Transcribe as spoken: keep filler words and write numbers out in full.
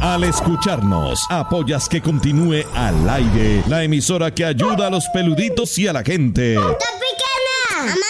Al escucharnos, apoyas que continúe al aire la emisora que ayuda a los peluditos y a la gente. ¡Topicana!